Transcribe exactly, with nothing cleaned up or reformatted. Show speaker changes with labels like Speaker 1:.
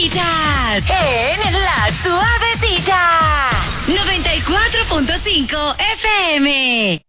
Speaker 1: Estás en La Suavecita noventa y cuatro punto cinco F M.